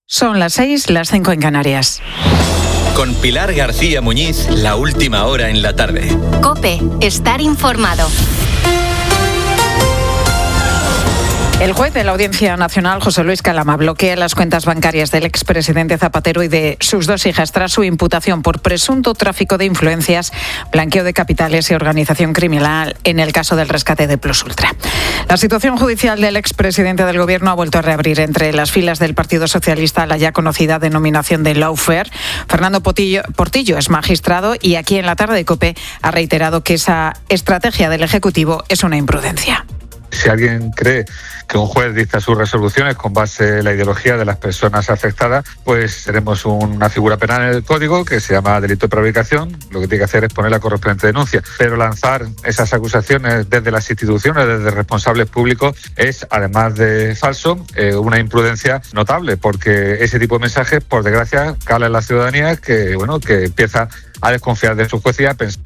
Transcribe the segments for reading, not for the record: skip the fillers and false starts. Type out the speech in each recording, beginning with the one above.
Son las 6, las 5 en Canarias. Con Pilar García Muñiz, la última hora en la tarde. COPE, estar informado. El juez de la Audiencia Nacional, José Luis Calama, bloquea las cuentas bancarias del expresidente Zapatero y de sus dos hijas tras su imputación por presunto tráfico de influencias, blanqueo de capitales y organización criminal en el caso del rescate de Plus Ultra. La situación judicial del expresidente del Gobierno ha vuelto a reabrir entre las filas del Partido Socialista la ya conocida denominación de lawfare. Fernando Portillo es magistrado y aquí en la tarde de COPE ha reiterado que esa estrategia del Ejecutivo es una imprudencia. Si alguien cree que un juez dicta sus resoluciones con base en la ideología de las personas afectadas, pues tenemos una figura penal en el Código que se llama delito de prevaricación. Lo que tiene que hacer es poner la correspondiente denuncia. Pero lanzar esas acusaciones desde las instituciones, desde responsables públicos, es, además de falso, una imprudencia notable, porque ese tipo de mensajes, por desgracia, cala en la ciudadanía que empieza a desconfiar de su juez y a pensar.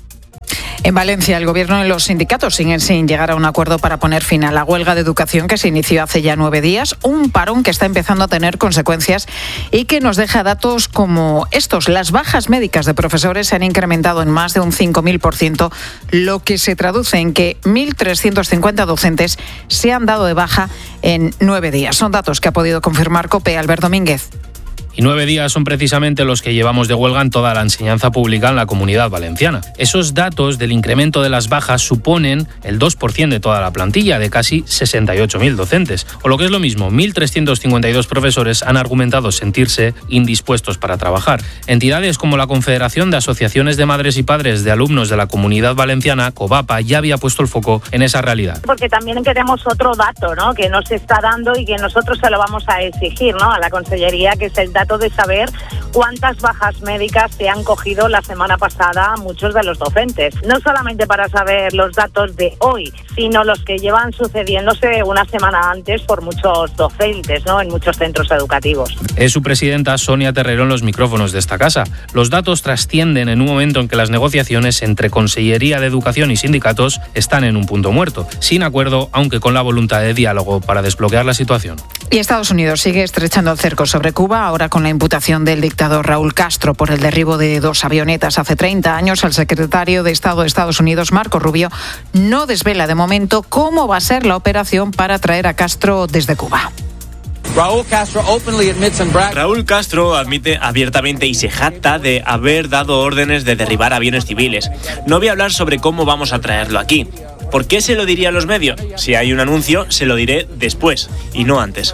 En Valencia, el Gobierno y los sindicatos siguen sin llegar a un acuerdo para poner fin a la huelga de educación que se inició hace ya 9 días, un parón que está empezando a tener consecuencias y que nos deja datos como estos. Las bajas médicas de profesores se han incrementado en más de un 5.000%, lo que se traduce en que 1.350 docentes se han dado de baja en 9 días. Son datos que ha podido confirmar COPE. Albert Domínguez. Y 9 días son precisamente los que llevamos de huelga en toda la enseñanza pública en la Comunidad Valenciana. Esos datos del incremento de las bajas suponen el 2% de toda la plantilla, de casi 68.000 docentes. O lo que es lo mismo, 1.352 profesores han argumentado sentirse indispuestos para trabajar. Entidades como la Confederación de Asociaciones de Madres y Padres de Alumnos de la Comunidad Valenciana, COVAPA, ya había puesto el foco en esa realidad. Porque también queremos otro dato, ¿no?, que no se está dando y que nosotros se lo vamos a exigir, ¿no?, a la Consellería, que es el dato de saber cuántas bajas médicas se han cogido la semana pasada muchos de los docentes. No solamente para saber los datos de hoy, sino los que llevan sucediéndose una semana antes por muchos docentes, ¿no?, en muchos centros educativos. Es su presidenta Sonia Terrero en los micrófonos de esta casa. Los datos trascienden en un momento en que las negociaciones entre Consellería de Educación y sindicatos están en un punto muerto, sin acuerdo, aunque con la voluntad de diálogo para desbloquear la situación. Y Estados Unidos sigue estrechando el cerco sobre Cuba, ahora con la imputación del dictador Raúl Castro por el derribo de 2 avionetas hace 30 años. El secretario de Estado de Estados Unidos, Marco Rubio, no desvela de momento cómo va a ser la operación para traer a Castro desde Cuba. Raúl Castro admite abiertamente y se jacta de haber dado órdenes de derribar aviones civiles. No voy a hablar sobre cómo vamos a traerlo aquí. ¿Por qué se lo diría a los medios? Si hay un anuncio, se lo diré después y no antes.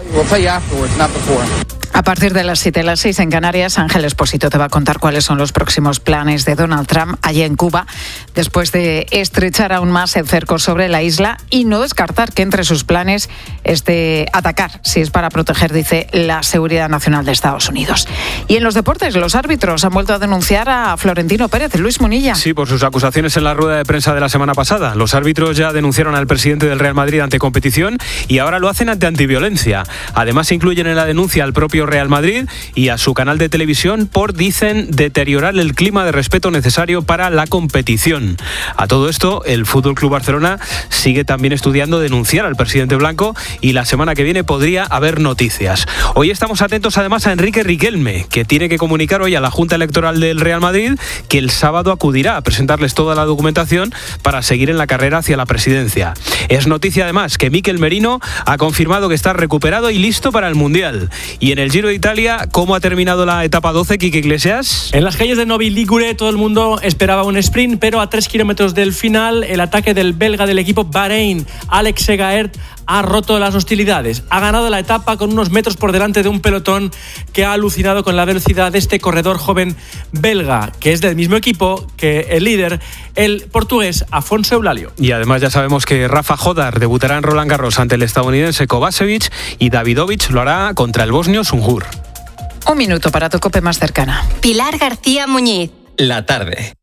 A partir de las 7, las 6 en Canarias, Ángel Expósito te va a contar cuáles son los próximos planes de Donald Trump allí en Cuba, después de estrechar aún más el cerco sobre la isla y no descartar que entre sus planes esté atacar, si es para proteger, dice, la seguridad nacional de Estados Unidos. Y en los deportes, los árbitros han vuelto a denunciar a Florentino Pérez. Luis Munilla. Sí, por sus acusaciones en la rueda de prensa de la semana pasada. Los árbitros ya denunciaron al presidente del Real Madrid ante competición y ahora lo hacen ante Antiviolencia. Además, incluyen en la denuncia al propio Real Madrid y a su canal de televisión por, dicen, deteriorar el clima de respeto necesario para la competición. A todo esto, el Fútbol Club Barcelona sigue también estudiando denunciar al presidente blanco y la semana que viene podría haber noticias. Hoy estamos atentos además a Enrique Riquelme, que tiene que comunicar hoy a la Junta Electoral del Real Madrid que el sábado acudirá a presentarles toda la documentación para seguir en la carrera hacia la presidencia. Es noticia además que Mikel Merino ha confirmado que está recuperado y listo para el Mundial. Y en el Giro de Italia, ¿cómo ha terminado la etapa 12, Quique Iglesias? En las calles de Novi Ligure todo el mundo esperaba un sprint, pero a 3 kilómetros del final el ataque del belga del equipo Bahrein, Alex Segaert, ha roto las hostilidades. Ha ganado la etapa con unos metros por delante de un pelotón que ha alucinado con la velocidad de este corredor joven belga, que es del mismo equipo que el líder, el portugués Afonso Eulalio. Y además ya sabemos que Rafa Jodar debutará en Roland Garros ante el estadounidense Kovacevic y Davidovich lo hará contra el bosnio Sunjur. Un minuto para tu COPE más cercana. Pilar García Muñiz. La tarde.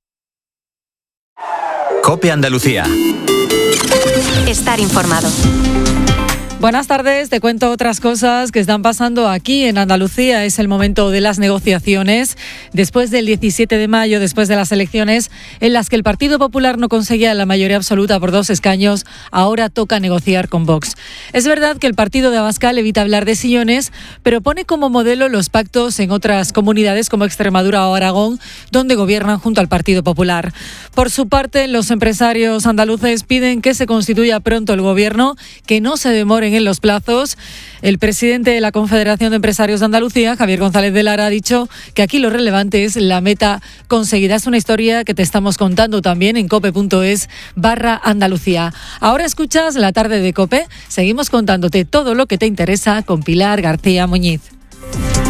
COPE Andalucía. Estar informado. Buenas tardes, te cuento otras cosas que están pasando aquí en Andalucía. Es el momento de las negociaciones. Después del 17 de mayo, después de las elecciones, en las que el Partido Popular no conseguía la mayoría absoluta por 2 escaños, ahora toca negociar con Vox. Es verdad que el partido de Abascal evita hablar de sillones, pero pone como modelo los pactos en otras comunidades como Extremadura o Aragón, donde gobiernan junto al Partido Popular. Por su parte, los empresarios andaluces piden que se constituya pronto el gobierno, que no se demoren en los plazos. El presidente de la Confederación de Empresarios de Andalucía, Javier González de Lara, ha dicho que aquí lo relevante es la meta conseguida. Es una historia que te estamos contando también en cope.es/Andalucía. Ahora escuchas La Tarde de COPE. Seguimos contándote todo lo que te interesa con Pilar García Muñiz.